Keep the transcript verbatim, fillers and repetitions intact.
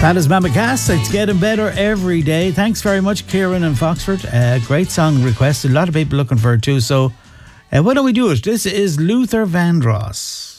That is Mama Cass. It's getting better every day. Thanks very much, Kieran and Foxford. Uh, great song requested. A lot of people looking for it too. So uh, why don't we do it? This is Luther Vandross.